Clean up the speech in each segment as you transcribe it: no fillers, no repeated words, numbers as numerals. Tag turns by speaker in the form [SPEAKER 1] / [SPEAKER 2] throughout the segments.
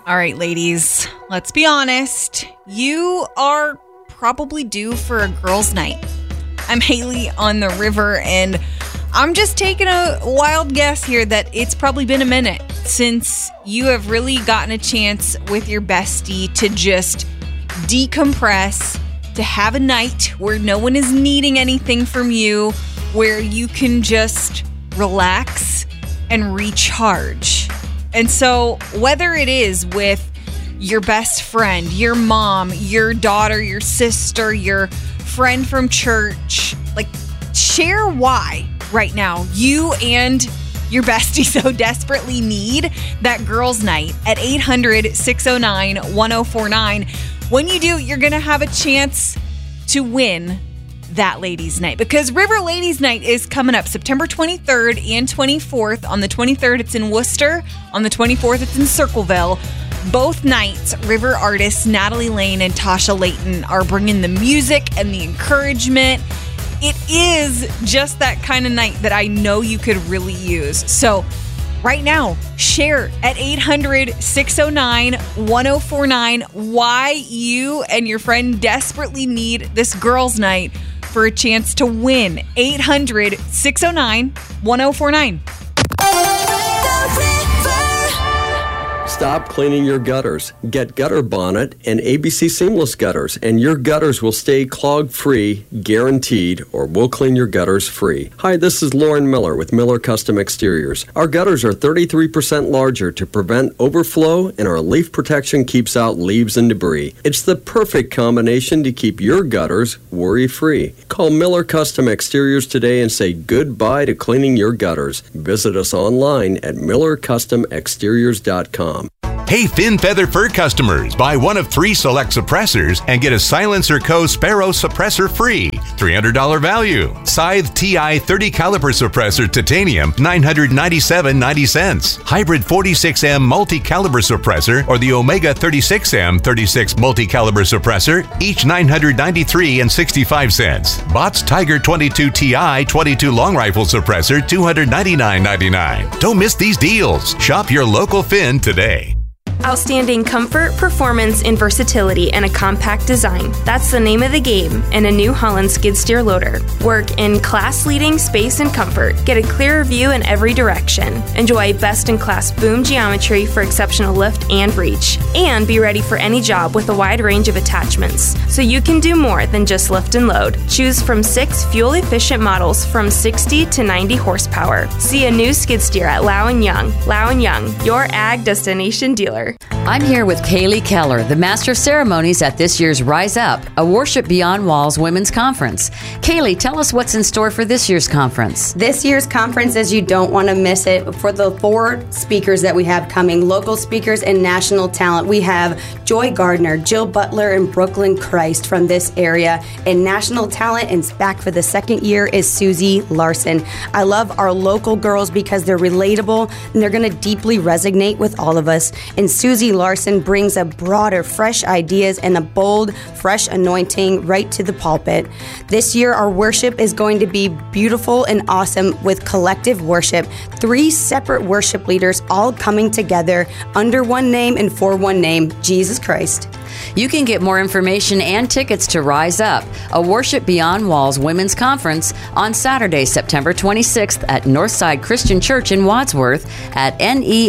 [SPEAKER 1] All right, ladies, let's be honest. You are probably due for a girls' night. I'm Haley on the river, and I'm just taking a wild guess here that it's probably been a minute since you have really gotten a chance with your bestie to just decompress, to have a night where no one is needing anything from you, where you can just relax and recharge. And so whether it is with your best friend, your mom, your daughter, your sister, your friend from church, like, share why right now you and your bestie so desperately need that girls' night at 800-609-1049. When you do, you're going to have a chance to win that ladies' night, because River Ladies' Night is coming up September 23rd and 24th. On the 23rd, it's in Worcester. On the 24th, it's in Circleville. Both nights, River artists Natalie Lane and Tasha Layton are bringing the music and the encouragement. It is just that kind of night that I know you could really use. So right now, share at 800-609-1049 why you and your friend desperately need this girls' night for a chance to win. 800-609-1049.
[SPEAKER 2] Stop cleaning your gutters. Get Gutter Bonnet and ABC Seamless Gutters, and your gutters will stay clog-free, guaranteed, or we'll clean your gutters free. Hi, this is Lauren Miller with Miller Custom Exteriors. Our gutters are 33% larger to prevent overflow, and our leaf protection keeps out leaves and debris. It's the perfect combination to keep your gutters worry-free. Call Miller Custom Exteriors today and say goodbye to cleaning your gutters. Visit us online at millercustomexteriors.com.
[SPEAKER 3] Hey, Fin Feather Fur customers, buy one of 3 select suppressors and get a Silencer Co. Sparrow suppressor free. $300 value. Scythe TI 30 caliper suppressor titanium, $997.90. Hybrid 46M multi-caliber suppressor or the Omega 36M 36 multi-caliber suppressor, each $993.65. Bott's Tiger 22 TI 22 long rifle suppressor, $299.99. Don't miss these deals. Shop your local Fin today.
[SPEAKER 4] Outstanding comfort, performance, and versatility in a compact design. That's the name of the game in a New Holland skid steer loader. Work in class-leading space and comfort. Get a clearer view in every direction. Enjoy best-in-class boom geometry for exceptional lift and reach. And be ready for any job with a wide range of attachments, so you can do more than just lift and load. Choose from 6 fuel-efficient models from 60 to 90 horsepower. See a new skid steer at Lau & Young. Lau & Young, your ag destination dealer.
[SPEAKER 5] I'm here with Kaylee Keller, the Master of Ceremonies at this year's Rise Up, a Worship Beyond Walls Women's Conference. Kaylee, tell us what's in store for this year's conference.
[SPEAKER 6] This year's conference is, you don't want to miss it. For the 4 speakers that we have coming, local speakers and national talent, we have Joy Gardner, Jill Butler, and Brooklyn Christ from this area. And national talent, and back for the 2nd year, is Susie Larson. I love our local girls because they're relatable and they're going to deeply resonate with all of us. And Susie Larson brings a broader, fresh ideas and a bold, fresh anointing right to the pulpit. This year, our worship is going to be beautiful and awesome with collective worship. 3 separate worship leaders all coming together under one name and for one name, Jesus Christ.
[SPEAKER 5] You can get more information and tickets to Rise Up, a Worship Beyond Walls Women's Conference, on Saturday, September 26th at Northside Christian Church in Wadsworth at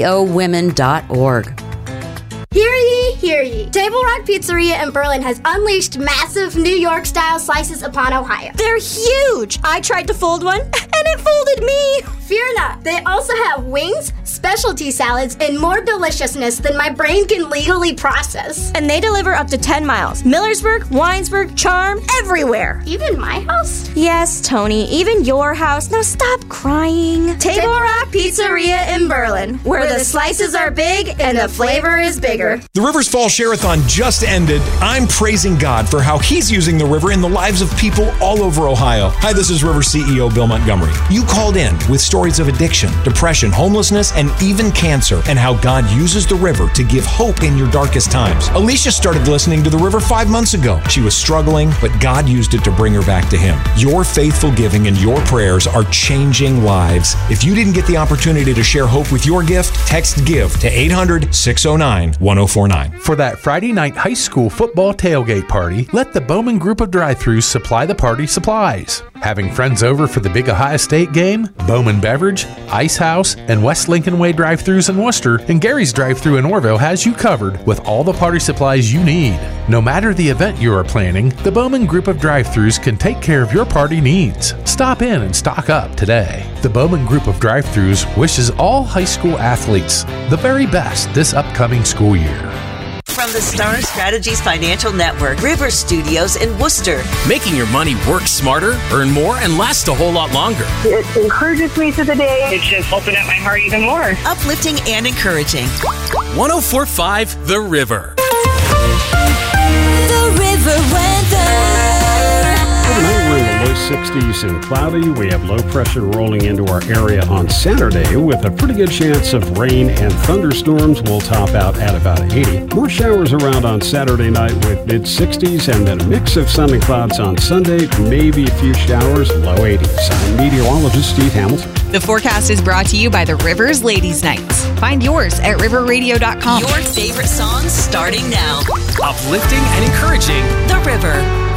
[SPEAKER 5] neowomen.org.
[SPEAKER 7] Hear ye, hear ye. Table Rock Pizzeria in Berlin has unleashed massive New York-style slices upon Ohio.
[SPEAKER 8] They're huge! I tried to fold one, and it folded me!
[SPEAKER 7] Fear not, they also have wings, specialty salads, and more deliciousness than my brain can legally process.
[SPEAKER 8] And they deliver up to 10 miles. Millersburg, Winesburg, Charm, everywhere.
[SPEAKER 7] Even my house?
[SPEAKER 8] Yes, Tony, even your house. Now stop crying.
[SPEAKER 7] Table Rock Pizzeria in Berlin, where the slices are big and the flavor is bigger.
[SPEAKER 9] The Rivers Fall Share-a-thon just ended. I'm praising God for how He's using the river in the lives of people all over Ohio. Hi, this is River CEO Bill Montgomery. You called in with stories of addiction, depression, homelessness, and and even cancer, and how God uses the river to give hope in your darkest times. Alicia started listening to the river 5 months ago. She was struggling, but God used it to bring her back to Him. Your faithful giving and your prayers are changing lives. If you didn't get the opportunity to share hope with your gift, text GIVE to 800-609-1049.
[SPEAKER 10] For that Friday night high school football tailgate party, let the Bowman Group of Drive-Thrus supply the party supplies. Having friends over for the Big Ohio State game? Bowman Beverage, Ice House, and West Lincoln Way Drive-Thrus in Worcester and Gary's Drive-Thru in Orville has you covered with all the party supplies you need. No matter the event you are planning, the Bowman Group of Drive-Thrus can take care of your party needs. Stop in and stock up today. The Bowman Group of Drive-Thrus wishes all high school athletes the very best this upcoming school year.
[SPEAKER 11] From the Star Strategies Financial Network, River Studios in Worcester.
[SPEAKER 12] Making your money work smarter, earn more, and last a whole lot longer.
[SPEAKER 13] It encourages me through the day. It's just opened up my heart even more.
[SPEAKER 11] Uplifting and encouraging.
[SPEAKER 12] 104.5 The River.
[SPEAKER 14] The River weather.
[SPEAKER 15] Overnight, we're in the low 60s and cloudy. We have low pressure rolling into our area on Saturday with a pretty good chance of rain and thunderstorms. We'll top out at about 80. More showers around on Saturday night with mid-60s and then a mix of sun and clouds on Sunday. Maybe a few showers, low 80s. I'm meteorologist Steve Hamilton.
[SPEAKER 1] The forecast is brought to you by the Rivers Ladies Nights. Find yours at riverradio.com.
[SPEAKER 11] Your favorite songs starting now.
[SPEAKER 12] Uplifting and encouraging.
[SPEAKER 11] The River.